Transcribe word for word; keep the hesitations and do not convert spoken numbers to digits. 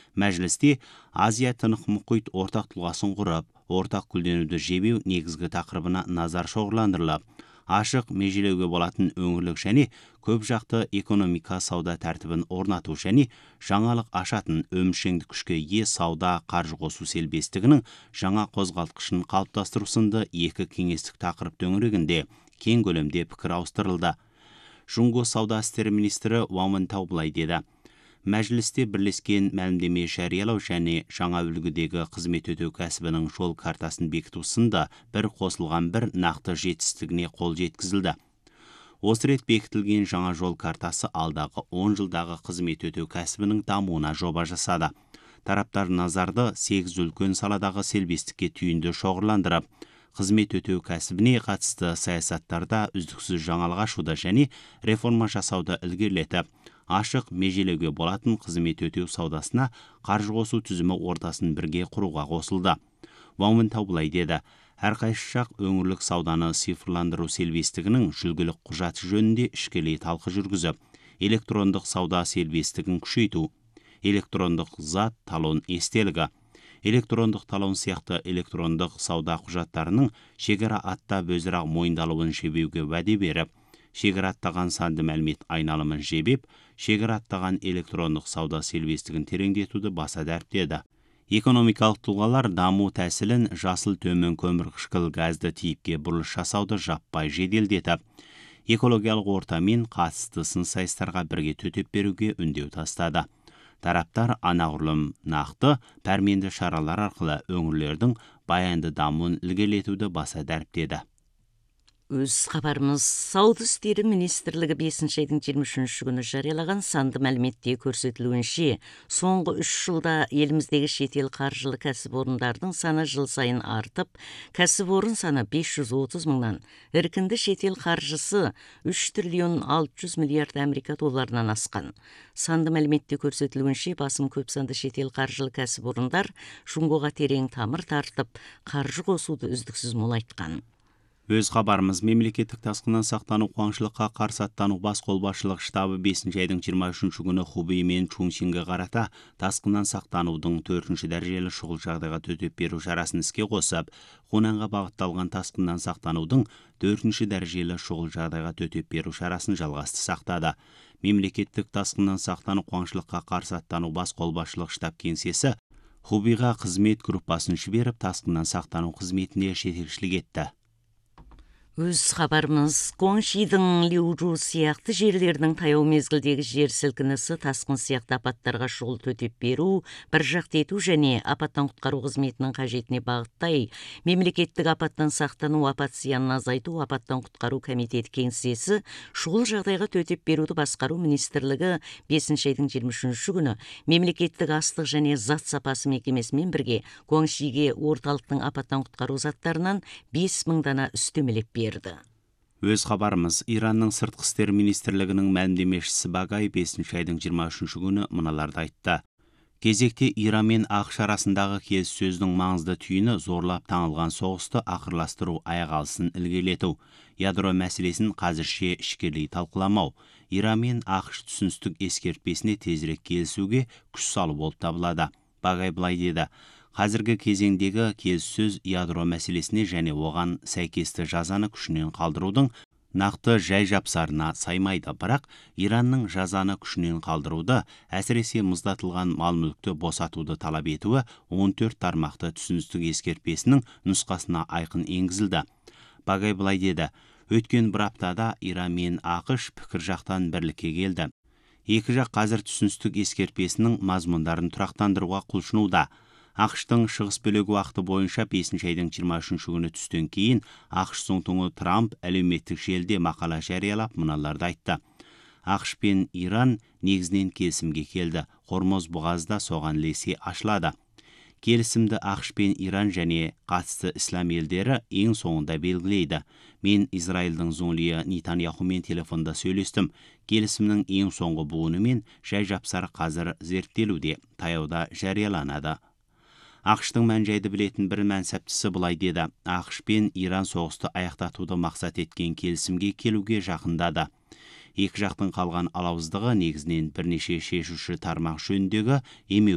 Мәжілісте Азия-Тынық мұхит ортақ тұлғасын құрып, ортақ гүлденуді жебеу негізгі тақырыбына назар шоғырландырылып, ашық межелеуге болатын өңірлік және көп жақты экономика сауда тәртібін орнату және жаңалық ашатын өміршеңді күшке ие сауда қаржы қосу селбестігінің жаңа қозғалтқышын қалыптастыру сынды екі кеңестік тақырып төңірегінде кең көлемде пікір ауыстырылды. Жұңго сауда істері министрі Уаун Тау былай деді: Мәжілісте бірлескен мәлімдеме жариялау және жаңа үлгідегі қызмет өтеу кәсібінің жол картасын бекіту сынды бір қосылған бір нақты жетістігіне қол жеткізілді. Осы рет бекітілген жаңа жол картасы алдағы он жылдағы қызмет өтеу кәсібінің дамуына жоба жасады. Тараптар назарды сегіз үлкен саладағы селбестікке түйінді шоғырландырып, қызмет өтеу кәсібіне қатысты саясаттарда үздіксіз жаңалық ашуды және реформа жасауды ілгерілетіп, ашық межелеуге болатын қызмет өтеу саудасына қаржы қосу түзімі ортасын бірге құруға қосылды. Уаун Тау былай деді: әрқайсы жақ өңірлік сауданы цифрландыру селбестігінің жүлгілік құжаты жөнінде ішкелей талқы жүргізіп, электрондық сауда селбестігін күшейту, электрондық зат талон естелігі, электрондық талон сияқты электрондық сауда құжаттарының шекара аттап өзара мойындалуын жебеуге уәде беріп, шекара аттаған санды мәлімет айналымын жебеп, шекара аттаған электрондық сауда селбестігін тереңдетуді баса дәріптеді. Экономикалық тұлғалар даму тәсілін жасыл төмен көмірқышқыл газды типке бұрылыс жасауды жаппай жеделдетіп, экологиялық ортамен қатысты сын сайыстарға бірге төтеп беруге үндеу тастады. Тараптар анағұрлым нақты, пәрменді шаралар арқылы өңірлердің баянды дамуын ілгерілетуді баса дәріптеді. Өз хабарымыз Сауда істері министрлігі бесінші айдың жиырма үшінші күні жариялаған санды мәліметте көрсетілуінше, соңғы үш жылда еліміздегі шетел қаржылы кәсіпорындардың саны жыл сайын артып, кәсіпорын саны бес жүз отыз мыңнан, іркінді шетел қаржысы үш триллион алты жүз миллиард Америка долларынан асқан. Санды мәліметте көрсетілуінше, басым көп санды шетел қаржылы кәсіпорындар Жұңғоға терең тамыр тартып, қаржы қосуды үздіксіз молайтқан. Өз хабарымыз мемлекеттік тасқыннан сақтану қуаңшылыққа қарсы аттану бас қолбасшылық штабы бесінші айдың жиырма үшінші күні Хубей мен Чунсинге қарата тасқыннан сақтанудың төртінші дәрежелі шұғыл жағдайға төтеп беру шарасын іске қосып, Хунанға бағытталған тасқыннан сақтанудың төртінші дәрежелі шұғыл жағдайға төтеп беру шарасын жалғасты сақтады. Мемлекеттік тасқыннан сақтану қуаңшылыққа қарсы аттану бас қолбасшылық штаб кеңсесі Хубейға қызмет группасын жіберіп, тасқыннан сақтану қызметіне жетекшілік етті. Өз хабарымыз Гуаншидің Лиужу сияқты жерлердің таяу мезгілдегі жер сілкінісі, тасқын сияқты апаттарға шұғыл төтеп беру, бір жақты ету және апаттан құтқару қызметінің қажетіне бағыттай, мемлекеттік апаттан сақтану, апат зиянын азайту, апаттан құтқару комитеті кеңсесі шұғыл жағдайға төтеп беруді басқару министрлігі бесінші айдың жиырма үшінші күні мемлекеттік астық және зат сапасы мекемесімен бірге Гуаншиге орталықтың апаттан құтқару заттарынан бес мың дана үстемелеп берді. Өз хабарымыз Иранның сыртқы істер министрлігінің мәлімдемешісі Багай бесінші айдың жиырма үшінші күні мыналарды айтты. Кезекте Иран мен ақш арасындағы келіссөздің маңызды түйіні зорлап таңылған соғысты ақырластыру, аяқ алысын ілгерілету, ядро мәселесін қазірше ішкерлей талқыламау, Иран мен ақш түсіністік ескертпесіне тезірек келісуге күш салу болып табылады. Багай былай деді: қазіргі кезеңдегі келіссөз ядро мәселесіне және оған сәйкесті жазаны күшінен қалдырудың нақты жай жапсарына саймайды, бірақ Иранның жазаны күшінен қалдыруды, әсіресе мұздатылған мал-мүлікті босатуды талап етуі он төрт тармақты түсіністік ескертпесінің нұсқасына айқын енгізілді. Багай былай деді: өткен бір аптада Иран мен ақш пікір жақтан бірлікке келді. Екі жақ қазір түсіністік ескертпесінің мазмұндарын тұрақтандыруға құлшынуда. ақштың шығыс бөлігі уақыты бойынша бесінші айдың жиырма үшінші күні түстен кейін ақш Зоңтуңы Трамп әлеуметтік желіде мақала жариялап мыналарды айтты: ақш пен Иран негізінен келісімге келді. Хормоз бұғазы да соған ілесе ашылады. Келісімді ақш пен Иран және қатысты ислам елдері ең соңында белгілейді. Мен Израильдің Золия Нетаньяхумен телефонда сөйлестім. Келісімнің ең соңғы буыны мен жай жапсары қазір зерттелуде, таяуда жарияланады. ақштың мән-жайды білетін бір мәнсаптысы былай деді: ақш пен Иран соғысты аяқтатуды мақсат еткен келісімге келуге жақындады. Екі жақтың қалған алауыздығы негізінен бірнеше шешуші тармақ жөніндегі емеу